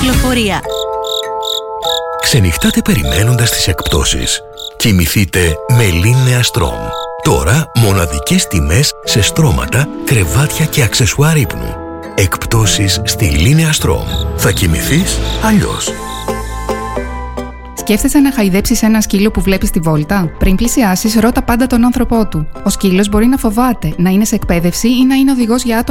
κυκλοφορία. Ξενυχτάτε περιμένοντας τις εκπτώσεις. Κοιμηθείτε με Linea Strom. Τώρα μοναδικές τιμές σε στρώματα, κρεβάτια και αξεσουάρ ύπνου. Εκπτώσεις στη Linea Strom. Θα κοιμηθείς αλλιώς. Σκέφτεσαι να χαϊδέψεις ένα σκύλο που βλέπεις στη βόλτα? Πριν πλησιάσεις, ρώτα πάντα τον άνθρωπό του. Ο σκύλος μπορεί να φοβάται, να είναι σε εκπαίδευση ή να είναι οδηγός για άτομα